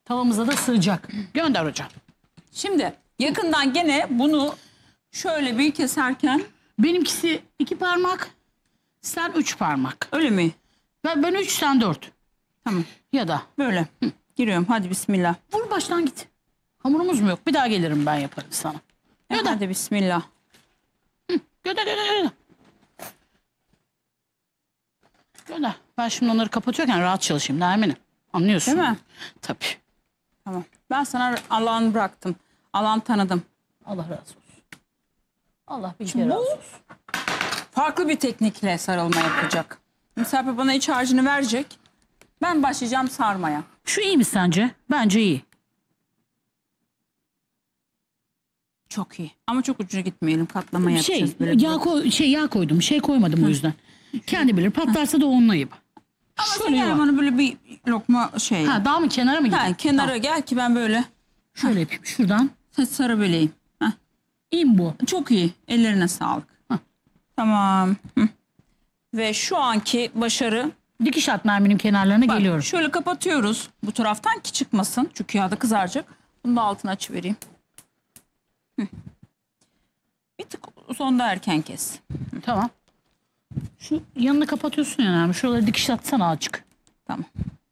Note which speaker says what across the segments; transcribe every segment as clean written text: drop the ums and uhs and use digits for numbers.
Speaker 1: Tavamıza da sığacak. Gönder hocam.
Speaker 2: Şimdi yakından gene bunu şöyle bir keserken.
Speaker 1: Benimkisi 2 parmak. Sen 3 parmak.
Speaker 2: Öyle mi?
Speaker 1: Ben 3 sen 4.
Speaker 2: Tamam.
Speaker 1: Ya da.
Speaker 2: Böyle. Giriyorum. Hadi bismillah.
Speaker 1: Vur baştan git. Hamurumuz mu yok? Bir daha gelirim ben yaparım sana. Gönder.
Speaker 2: Hadi bismillah.
Speaker 1: Gönder. Gönder. Ben şimdi onları kapatıyorken rahat çalışayım Nermin'im. Anlıyorsun.
Speaker 2: Değil mi?
Speaker 1: Tabii.
Speaker 2: Tamam. Ben sana alan bıraktım. Alan tanıdım.
Speaker 1: Allah razı olsun. Allah bir kere razı olsun.
Speaker 2: Farklı bir teknikle sarılma yapacak. Serpil bana iç harcını verecek. Ben başlayacağım sarmaya.
Speaker 1: Şu iyi mi sence? Bence iyi.
Speaker 2: Çok iyi. Ama çok ucuna gitmeyelim. Katlama yapacağız.
Speaker 1: Yağ koydum. Şey koymadım o yüzden. Kendi bilir. Patlarsa da onun ayıbı.
Speaker 2: Ama
Speaker 1: Şöyle
Speaker 2: sen
Speaker 1: yap.
Speaker 2: bana böyle bir lokma şey.
Speaker 1: Ha, daha mı kenara mı gideyim?
Speaker 2: Ha, kenara
Speaker 1: Tamam.
Speaker 2: gel ki ben böyle
Speaker 1: Şöyle yapayım. Şuradan.
Speaker 2: sarı böleyim. Heh.
Speaker 1: İn bu.
Speaker 2: Çok iyi. Ellerine sağlık.
Speaker 1: Heh.
Speaker 2: Tamam. Hı. Ve şu anki başarı.
Speaker 1: Dikiş at Nermin'in kenarlarına
Speaker 2: Bak,
Speaker 1: geliyorum.
Speaker 2: şöyle kapatıyoruz bu taraftan ki çıkmasın. Çünkü yağda kızaracak. Bunu da altına açıvereyim. Hı. Bir tık sonda erken kes.
Speaker 1: Tamam. Şu yanını kapatıyorsun ya Nermin. Şuraları dikiş atsana azıcık.
Speaker 2: Tamam.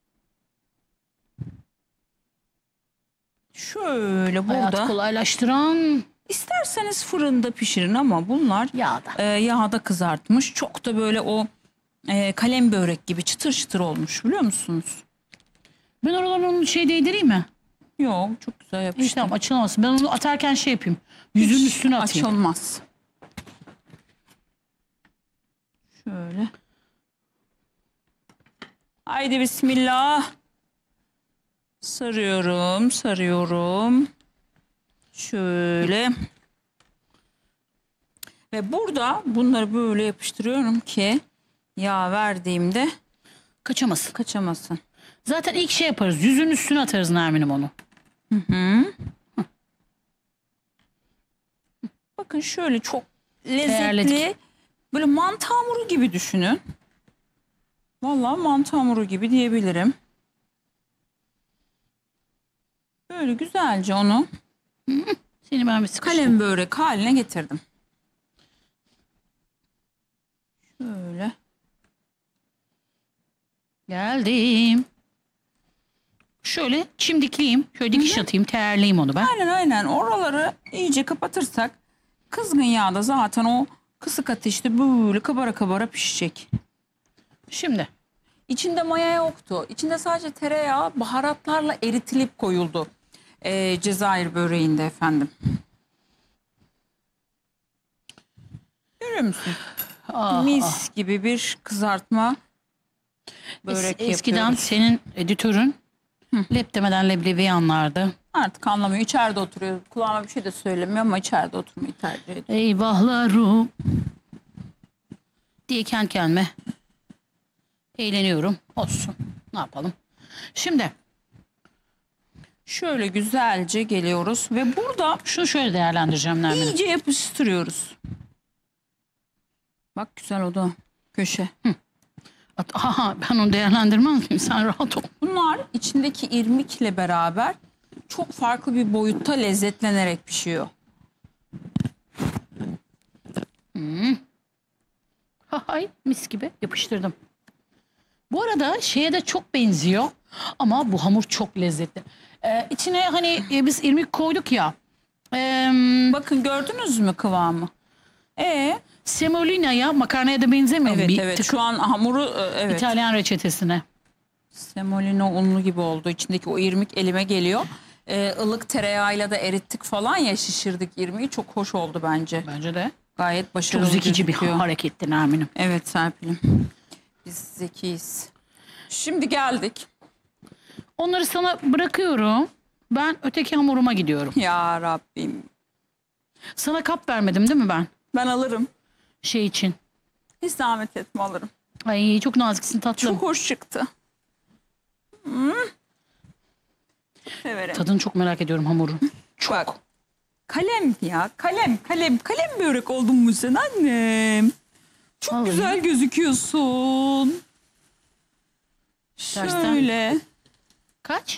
Speaker 2: Şöyle
Speaker 1: Hayatı
Speaker 2: burada.
Speaker 1: kolaylaştıran
Speaker 2: İsterseniz fırında pişirin ama bunlar
Speaker 1: yağda.
Speaker 2: yağda kızartmış. Çok da böyle o kalem börek gibi çıtır çıtır olmuş biliyor musunuz?
Speaker 1: Ben oradan onu şey değdireyim mi?
Speaker 2: Yok çok güzel
Speaker 1: İyi
Speaker 2: yapıştı.
Speaker 1: tamam açılamasın. Ben onu atarken şey yapayım. Yüzünün üstüne atayım.
Speaker 2: Açılmaz. Şöyle. Haydi bismillah. Sarıyorum. Şöyle. Ve burada bunları böyle yapıştırıyorum ki yağ verdiğimde
Speaker 1: Kaçamasın.
Speaker 2: kaçamasın.
Speaker 1: Zaten ilk şey yaparız. Yüzünün üstüne atarız Nermin'im onu.
Speaker 2: Bakın şöyle çok lezzetli.
Speaker 1: Değerledik.
Speaker 2: Böyle mantı hamuru gibi düşünün. Vallahi mantı hamuru gibi diyebilirim. Böyle güzelce onu
Speaker 1: Seni ben bir sıkıştım.
Speaker 2: kalem börek haline getirdim. Şöyle.
Speaker 1: Geldim. Şöyle çimdikleyeyim. Şöyle dikiş atayım. Terleyeyim onu ben.
Speaker 2: Aynen. Oraları iyice kapatırsak kızgın yağda zaten o kısık ateşte böyle kabara kabara pişecek.
Speaker 1: Şimdi.
Speaker 2: İçinde maya yoktu. İçinde sadece tereyağı baharatlarla eritilip koyuldu. Cezayir böreğinde efendim. Görüyor musun? Mis gibi bir kızartma börek
Speaker 1: Eskiden
Speaker 2: yapıyoruz.
Speaker 1: senin editörün lep demeden leblebi anlardı.
Speaker 2: Artık anlamıyor. İçeride oturuyor. Kulağıma bir şey de söylemiyor ama içeride oturmayı tercih ediyor.
Speaker 1: Eyvahlarım diye kendi kendime eğleniyorum. Olsun. Ne yapalım? Şimdi
Speaker 2: Şöyle güzelce geliyoruz ve burada
Speaker 1: şunu şöyle değerlendireceğim Nermin.
Speaker 2: iyice yapıştırıyoruz. Bak güzel o da köşe.
Speaker 1: Aha, ben onu değerlendirmem miyim? Sen rahat ol.
Speaker 2: Bunlar içindeki irmikle beraber çok farklı bir boyutta lezzetlenerek pişiyor.
Speaker 1: Hay mis gibi yapıştırdım. Bu arada şeye de çok benziyor ama bu hamur çok lezzetli. İçine hani biz irmik koyduk ya.
Speaker 2: Bakın gördünüz mü kıvamı?
Speaker 1: Semolina'ya, makarnaya da benzemiyor mu?
Speaker 2: Evet
Speaker 1: Bir
Speaker 2: evet
Speaker 1: tık
Speaker 2: şu an hamuru evet.
Speaker 1: İtalyan reçetesine.
Speaker 2: Semolina unlu gibi oldu. İçindeki o irmik elime geliyor. Ilık tereyağıyla da erittik falan ya şişirdik irmiği. Çok hoş oldu bence.
Speaker 1: Bence de.
Speaker 2: Gayet başarılı
Speaker 1: Çok zekice bir
Speaker 2: gözüküyor.
Speaker 1: hareketti Nermin'im.
Speaker 2: Evet Serpil'im. Biz zekiyiz. Şimdi geldik.
Speaker 1: Onları sana bırakıyorum. Ben öteki hamuruma gidiyorum.
Speaker 2: Ya Rabbim.
Speaker 1: Sana kap vermedim değil mi ben?
Speaker 2: Ben alırım.
Speaker 1: Şey için.
Speaker 2: Hiç zahmet etme alırım.
Speaker 1: Ay çok naziksin tatlım.
Speaker 2: Çok hoş çıktı. Severim.
Speaker 1: Tadını çok merak ediyorum hamurun. Çok.
Speaker 2: Bak. Kalem ya. Kalem börek oldun mu sen annem? Çok
Speaker 1: Vallahi.
Speaker 2: güzel gözüküyorsun.
Speaker 1: Dersten-
Speaker 2: Şöyle.
Speaker 1: Kaç?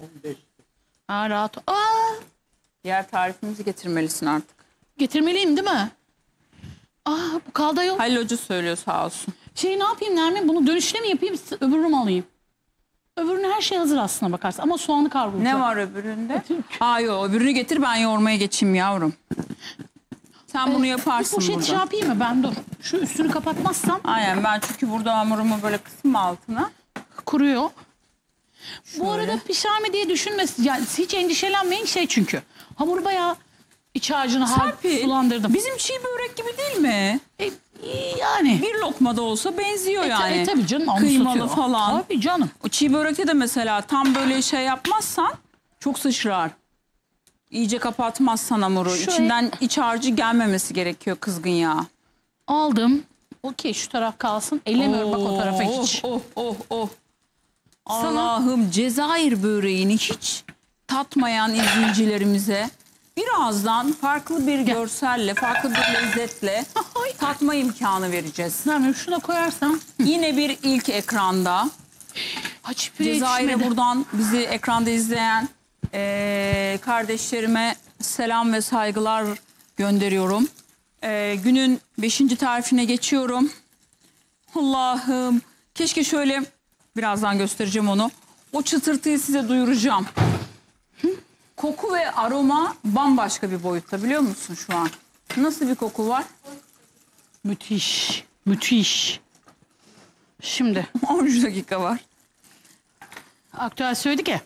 Speaker 1: Ha, rahat.
Speaker 2: Diğer tarifimizi getirmelisin artık.
Speaker 1: Getirmeliyim değil mi? Bu kalda yok.
Speaker 2: Halil Hoca söylüyor sağ olsun.
Speaker 1: Ne yapayım Nermin? Bunu dönüşte mi yapayım? Öbürünü mü alayım? Öbürünün her şey hazır aslına bakarsan. Ama soğanı kavrulacak.
Speaker 2: Ne var öbüründe? Yok, öbürünü getir, ben yoğurmaya geçeyim yavrum. Sen bunu yaparsın
Speaker 1: Bir poşet
Speaker 2: burada.
Speaker 1: şey yapayım mı ben? Dur. Şu üstünü kapatmazsam
Speaker 2: Aynen, ben çünkü burada hamurumu böyle kısım altına.
Speaker 1: kuruyor.
Speaker 2: Şöyle.
Speaker 1: Bu arada pişer mi diye düşünmesin. Yani hiç endişelenmeyin çünkü. Hamur bayağı iç harcını
Speaker 2: Serpil,
Speaker 1: sulandırdım.
Speaker 2: bizim çiğ börek gibi değil mi?
Speaker 1: Yani.
Speaker 2: Bir lokmada olsa benziyor yani.
Speaker 1: Tabii canım.
Speaker 2: Kıymalı
Speaker 1: anımsatıyor.
Speaker 2: falan.
Speaker 1: Tabii canım.
Speaker 2: O çiğ börekte de mesela tam böyle şey yapmazsan çok sıçrar. İyice kapatmazsan hamuru.
Speaker 1: Şöyle-
Speaker 2: İçinden iç harcı gelmemesi gerekiyor kızgın yağ.
Speaker 1: Aldım. Okey, şu taraf kalsın. Ellemiyorum bak o tarafa hiç.
Speaker 2: Oh. Allah'ım, Cezayir böreğini hiç tatmayan izleyicilerimize birazdan farklı bir görselle, farklı bir lezzetle tatma imkanı vereceğiz.
Speaker 1: Nermin şuna koyarsam.
Speaker 2: Yine bir ilk ekranda.
Speaker 1: Haç pire
Speaker 2: Cezayir'e
Speaker 1: yetişmedi.
Speaker 2: buradan bizi ekranda izleyen kardeşlerime selam ve saygılar gönderiyorum. Günün 5. tarifine geçiyorum. Allah'ım, keşke şöyle, birazdan göstereceğim onu. O çıtırtıyı size duyuracağım. Koku ve aroma bambaşka bir boyutta, biliyor musun şu an? Nasıl bir koku var?
Speaker 1: Müthiş. Müthiş. Şimdi
Speaker 2: 13 dakika var.
Speaker 1: aktüel söyledik ya.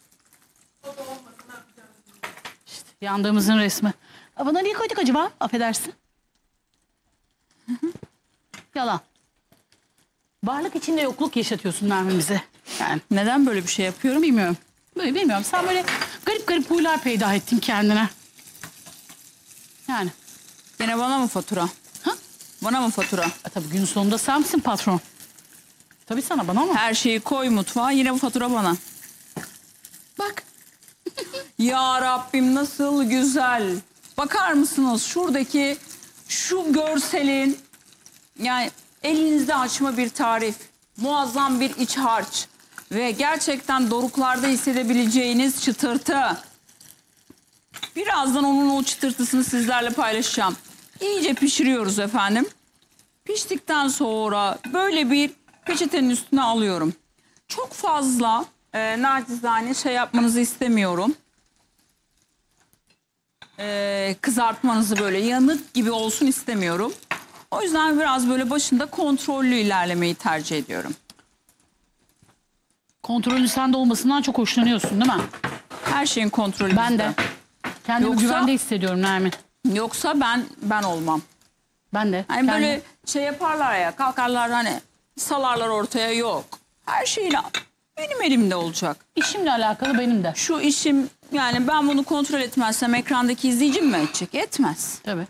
Speaker 1: İşte yandığımızın resmi. Buna niye koyduk acaba? Affedersin. Yalan. Varlık içinde yokluk yaşatıyorsun Nermin bize. Yani
Speaker 2: Neden böyle bir şey yapıyorum?
Speaker 1: bilmiyorum. Böyle bilmiyorum. Sen böyle garip garip huylar peyda ettin kendine. Yani.
Speaker 2: Gene bana mı fatura?
Speaker 1: Ha?
Speaker 2: Bana mı fatura?
Speaker 1: Tabii gün sonunda sen misin patron? Tabii sana, bana mı?
Speaker 2: Her şeyi koy mutfağa, yine bu fatura bana.
Speaker 1: Bak.
Speaker 2: Ya Rabbim, nasıl güzel. Bakar mısınız şuradaki şu görselin, yani elinizde açma bir tarif, muazzam bir iç harç ve gerçekten doruklarda hissedebileceğiniz çıtırtı. Birazdan onun o çıtırtısını sizlerle paylaşacağım. İyice pişiriyoruz efendim. Piştikten sonra böyle bir peçetenin üstüne alıyorum. Çok fazla nacizane şey yapmanızı istemiyorum. Kızartmanızı böyle yanık gibi olsun istemiyorum. O yüzden biraz böyle başında kontrollü ilerlemeyi tercih ediyorum.
Speaker 1: Kontrolün sende olmasından çok hoşlanıyorsun değil mi?
Speaker 2: Her şeyin kontrolü
Speaker 1: Ben de.
Speaker 2: bizde.
Speaker 1: Kendimi
Speaker 2: Yoksa-
Speaker 1: güvende hissediyorum Nermin.
Speaker 2: Yoksa ben olmam.
Speaker 1: Ben de.
Speaker 2: Hani böyle şey yaparlar ya, kalkarlar hani salarlar ortaya, yok. Her şeyle benim elimde olacak.
Speaker 1: İşimle alakalı benim de.
Speaker 2: Şu işim, yani ben bunu kontrol etmezsem ekrandaki izleyicim mi edecek? Etmez.
Speaker 1: Tabii.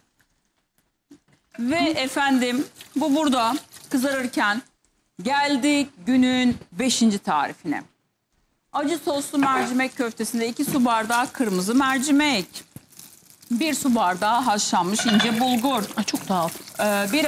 Speaker 2: Ve efendim, bu burada kızarırken geldik günün 5. tarifine. Acı soslu mercimek köftesinde 2 su bardağı kırmızı mercimek, 1 su bardağı haşlanmış ince bulgur,
Speaker 1: Ay çok dağıl.
Speaker 2: 1